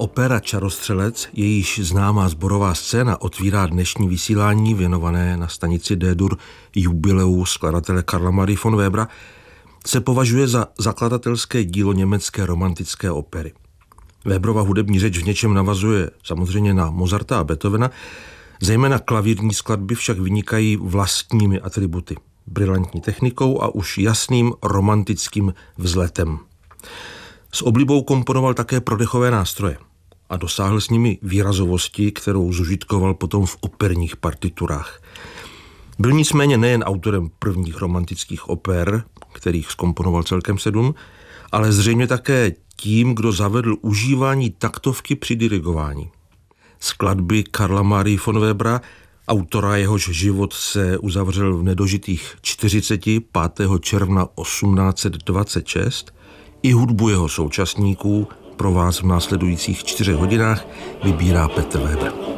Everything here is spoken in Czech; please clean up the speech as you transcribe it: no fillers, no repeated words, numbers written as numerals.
Opéra Čarostřelec, jejíž známá sborová scéna otvírá dnešní vysílání věnované na stanici D-dur jubileu skladatele Karla Marie von Webera, se považuje za zakladatelské dílo německé romantické opery. Weberova hudební řeč v něčem navazuje samozřejmě na Mozarta a Beethovena, zejména klavírní skladby však vynikají vlastními atributy, brilantní technikou a už jasným romantickým vzletem. S oblibou komponoval také prodechové nástroje a dosáhl s nimi výrazovosti, kterou zužitkoval potom v operních partiturách. Byl nicméně nejen autorem prvních romantických oper, kterých zkomponoval celkem 7, ale zřejmě také tím, kdo zavedl užívání taktovky při dirigování. Skladby Karla Marie von Webera, autora jehož život se uzavřel v nedožitých 45. června 1826, i hudbu jeho současníků pro vás v následujících 4 hodinách vybírá Petr Weber.